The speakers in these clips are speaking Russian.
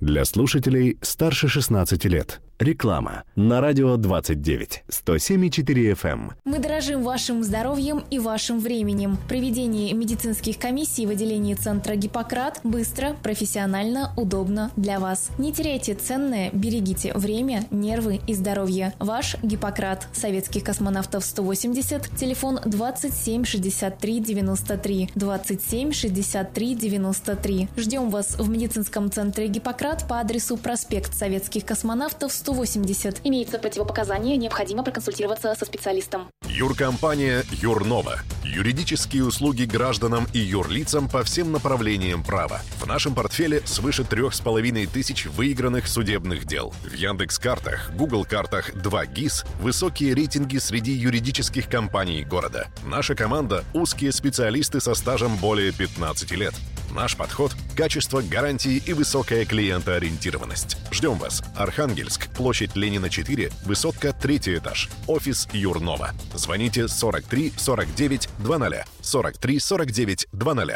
Для слушателей старше 16 лет. Реклама на радио 29, 107,4 FM. Мы дорожим вашим здоровьем и вашим временем. Проведение медицинских комиссий в отделении Центра Гиппократ быстро, профессионально, удобно для вас. Не теряйте ценное, берегите время, нервы и здоровье. Ваш Гиппократ. Советских космонавтов 180, телефон 27 63 93, 27 63 93. Ждем вас в медицинском центре Гиппократ по адресу проспект Советских космонавтов 180. Имеются противопоказания, необходимо проконсультироваться со специалистом. Юркомпания «Юрнова». Юридические услуги гражданам и юрлицам по всем направлениям права. В нашем портфеле свыше 3500 выигранных судебных дел. В Яндекс.Картах, Google.Картах, 2GIS высокие рейтинги среди юридических компаний города. Наша команда – узкие специалисты со стажем более 15 лет. Наш подход – качество, гарантии и высокая клиентоориентированность. Ждем вас. Архангельск, площадь Ленина, 4, высотка, 3 этаж. Офис Юрнова. Звоните 43 49 00. 43 49 00.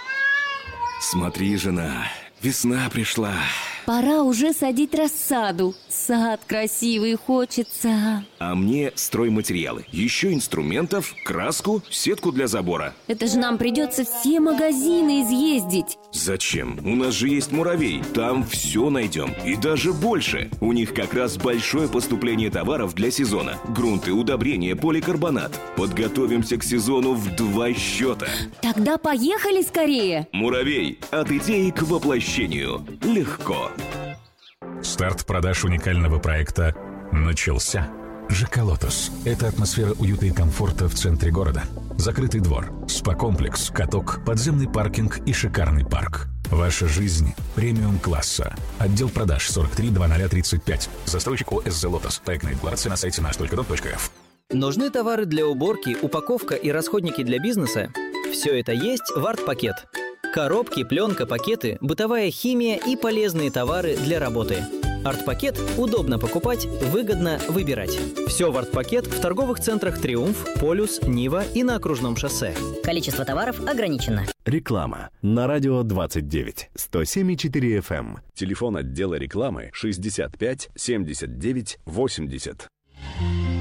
Смотри, жена, весна пришла. Пора уже садить рассаду. Сад красивый хочется. А мне стройматериалы. Еще инструментов, краску, сетку для забора. Это же нам придется все магазины изъездить. Зачем? У нас же есть «Муравей». Там все найдем. И даже больше. У них как раз большое поступление товаров для сезона. Грунты, удобрения, поликарбонат. Подготовимся к сезону в 2 счета. Тогда поехали скорее. «Муравей». От идеи к воплощению. Легко. Старт продаж уникального проекта начался. ЖК «Лотос» – это атмосфера уюта и комфорта в центре города. Закрытый двор, спа-комплекс, каток, подземный паркинг и шикарный парк. Ваша жизнь премиум-класса. Отдел продаж 43 0035. Застройщик ОСЗ «Лотос». Проектная декларация на сайте наш.дом.рф. Нужны товары для уборки, упаковка и расходники для бизнеса? Все это есть в «Арт-пакет». Коробки, пленка, пакеты, бытовая химия и полезные товары для работы. «Арт-пакет» удобно покупать, выгодно выбирать. Все в «Арт-пакет» в торговых центрах «Триумф», «Полюс», «Нива» и на Окружном шоссе. Количество товаров ограничено. Реклама на радио 29, 107,4 FM. Телефон отдела рекламы 65 79 80.